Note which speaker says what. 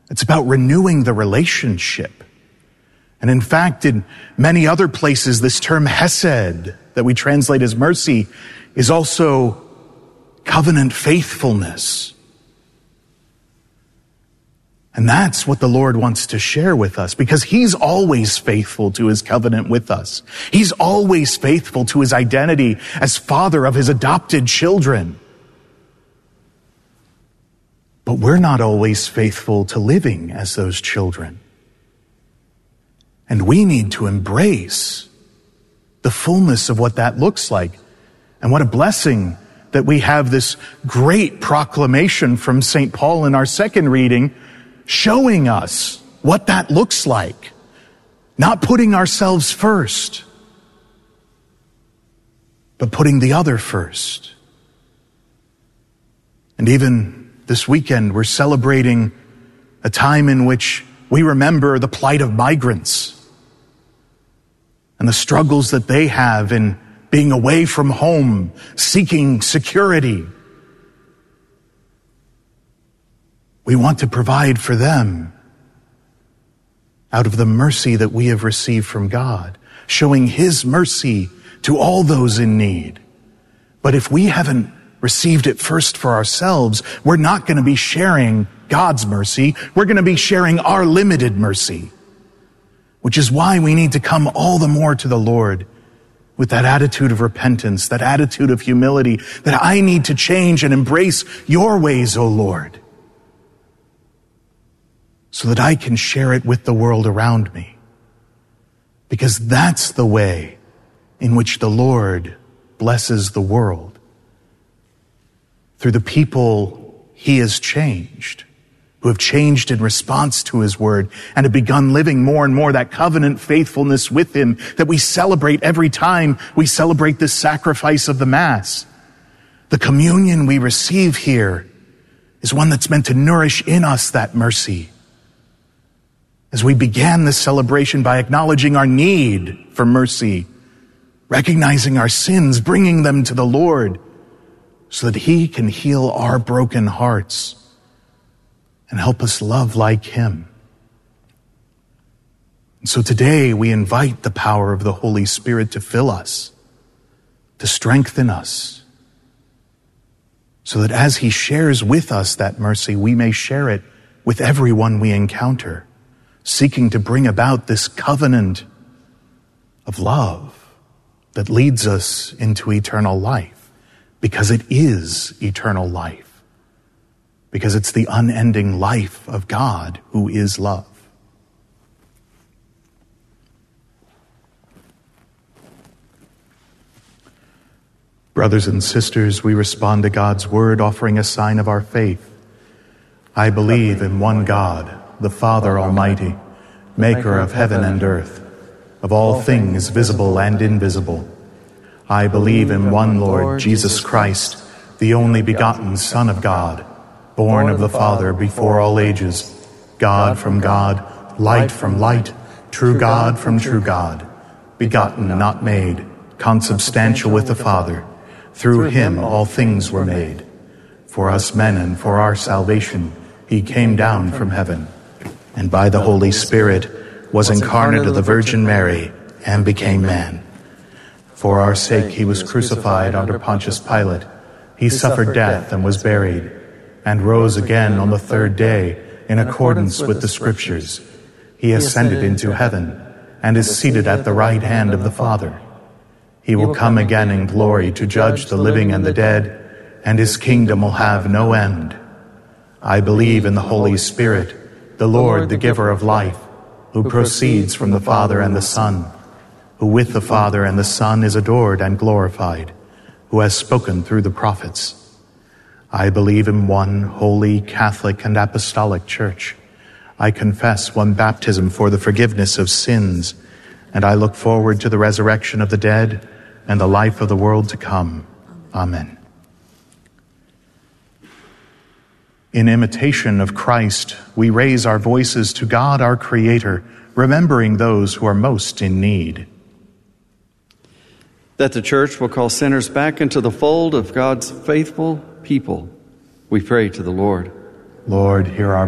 Speaker 1: It's about renewing the relationship. And in fact, in many other places, this term hesed, that we translate as mercy, is also covenant faithfulness. And that's what the Lord wants to share with us, because he's always faithful to his covenant with us. He's always faithful to his identity as father of his adopted children. But we're not always faithful to living as those children. And we need to embrace the fullness of what that looks like. And what a blessing that we have this great proclamation from St. Paul in our second reading, showing us what that looks like. Not putting ourselves first, but putting the other first. And even this weekend, we're celebrating a time in which we remember the plight of migrants and the struggles that they have in being away from home, seeking security. We want to provide for them out of the mercy that we have received from God, showing his mercy to all those in need. But if we haven't received it first for ourselves, we're not going to be sharing God's mercy. We're going to be sharing our limited mercy, which is why we need to come all the more to the Lord with that attitude of repentance, that attitude of humility, that I need to change and embrace your ways, O Lord, so that I can share it with the world around me. Because that's the way in which the Lord blesses the world. Through the people he has changed, who have changed in response to his word and have begun living more and more that covenant faithfulness with him that we celebrate every time we celebrate this sacrifice of the Mass. The communion we receive here is one that's meant to nourish in us that mercy. As we began this celebration by acknowledging our need for mercy, recognizing our sins, bringing them to the Lord so that he can heal our broken hearts and help us love like him. And so today we invite the power of the Holy Spirit to fill us, to strengthen us, so that as he shares with us that mercy, we may share it with everyone we encounter, seeking to bring about this covenant of love that leads us into eternal life, because it is eternal life. Because it's the unending life of God who is love. Brothers and sisters, we respond to God's word, offering a sign of our faith. I believe in one God, the Father Almighty, maker of heaven and earth, of all things visible and invisible. I believe in one Lord Jesus Christ, the only begotten Son of God, born of the Father before all ages, God from God, light from light, true God from true God, begotten, not made, consubstantial with the Father. Through him all things were made. For us men and for our salvation, he came down from heaven, and by the Holy Spirit was incarnate of the Virgin Mary and became man. For our sake he was crucified under Pontius Pilate. He suffered death and was buried, and rose again on the third day in accordance with the Scriptures. He ascended into heaven and is seated at the right hand of the Father. He will come again in glory to judge the living and the dead, and his kingdom will have no end. I believe in the Holy Spirit, the Lord, the giver of life, who proceeds from the Father and the Son, who with the Father and the Son is adored and glorified, who has spoken through the prophets. I believe in one holy, Catholic, and Apostolic Church. I confess one baptism for the forgiveness of sins, and I look forward to the resurrection of the dead and the life of the world to come. Amen. In imitation of Christ, we raise our voices to God, our Creator, remembering those who are most in need.
Speaker 2: That the Church will call sinners back into the fold of God's faithful people, we pray to the Lord.
Speaker 1: Lord, hear our